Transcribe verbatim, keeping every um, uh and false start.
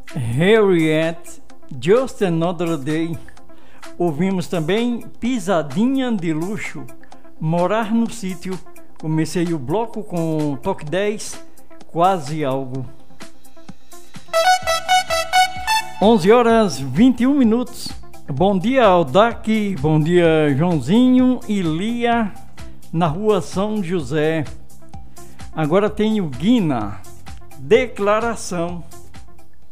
Harriet, Just Another Day. Ouvimos também Pisadinha de Luxo, Morar no Sítio. Comecei o bloco com Toque dez, Quase Algo. onze horas e vinte e um minutos. Bom dia, Aldac, bom dia, Joãozinho e Lia, na rua São José. Agora tem o Guina, Declaração.